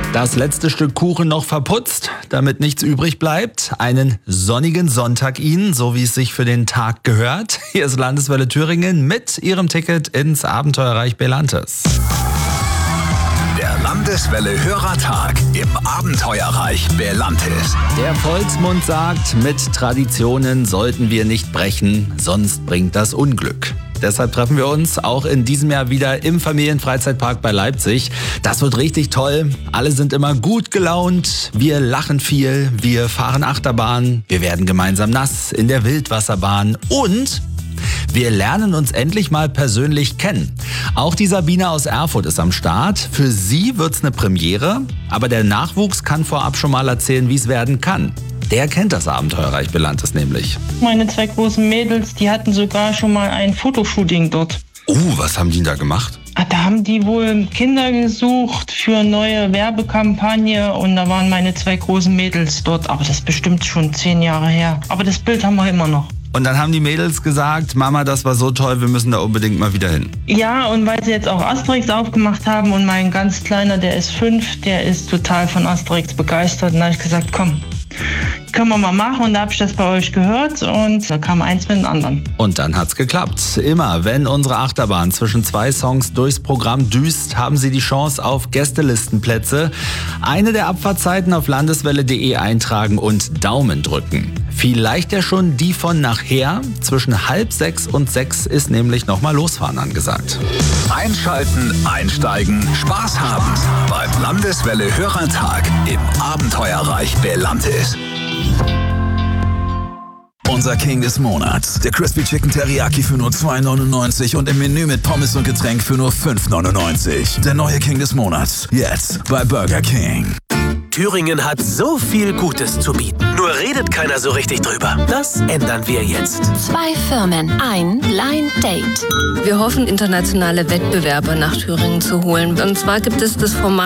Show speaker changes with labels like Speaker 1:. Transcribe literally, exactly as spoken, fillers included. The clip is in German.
Speaker 1: Das letzte Stück Kuchen noch verputzt, damit nichts übrig bleibt. Einen sonnigen Sonntag Ihnen, so wie es sich für den Tag gehört. Hier ist Landeswelle Thüringen mit Ihrem Ticket ins Abenteuerreich Belantes.
Speaker 2: Der Landeswelle Hörertag im Abenteuerreich Belantes.
Speaker 1: Der Volksmund sagt, mit Traditionen sollten wir nicht brechen, sonst bringt das Unglück. Deshalb treffen wir uns auch in diesem Jahr wieder im Familienfreizeitpark bei Leipzig. Das wird richtig toll. Alle sind immer gut gelaunt. Wir lachen viel. Wir fahren Achterbahn. Wir werden gemeinsam nass in der Wildwasserbahn. Und wir lernen uns endlich mal persönlich kennen. Auch die Sabine aus Erfurt ist am Start. Für sie wird's eine Premiere. Aber der Nachwuchs kann vorab schon mal erzählen, wie es werden kann. Der kennt das Abenteuerreich Belantes nämlich.
Speaker 3: Meine zwei großen Mädels, die hatten sogar schon mal ein Fotoshooting dort.
Speaker 1: Oh, was haben die da gemacht?
Speaker 3: Ah, da haben die wohl Kinder gesucht für eine neue Werbekampagne und da waren meine zwei großen Mädels dort. Aber das ist bestimmt schon zehn Jahre her. Aber das Bild haben wir immer noch.
Speaker 1: Und dann haben die Mädels gesagt, Mama, das war so toll, wir müssen da unbedingt mal wieder hin.
Speaker 3: Ja, und weil sie jetzt auch Asterix aufgemacht haben und mein ganz Kleiner, der ist fünf, der ist total von Asterix begeistert. Und da habe ich gesagt, komm, können wir mal machen, und da habe ich das bei euch gehört und da kam eins mit dem anderen.
Speaker 1: Und dann hat's geklappt. Immer, wenn unsere Achterbahn zwischen zwei Songs durchs Programm düst, haben Sie die Chance auf Gästelistenplätze. Eine der Abfahrtzeiten auf landeswelle punkt de eintragen und Daumen drücken. Vielleicht ja schon die von nachher. Zwischen halb sechs und sechs ist nämlich nochmal Losfahren angesagt.
Speaker 2: Einschalten, einsteigen, Spaß haben beim Landeswelle Hörertag im Abenteuerreich Belantes. Unser King des Monats. Der Crispy Chicken Teriyaki für nur zwei neunundneunzig und im Menü mit Pommes und Getränk für nur fünf neunundneunzig. Der neue King des Monats. Jetzt bei Burger King.
Speaker 4: Thüringen hat so viel Gutes zu bieten. Nur redet keiner so richtig drüber. Das ändern wir jetzt.
Speaker 5: Zwei Firmen, ein Blind Date.
Speaker 6: Wir hoffen, internationale Wettbewerbe nach Thüringen zu holen. Und zwar gibt es das Format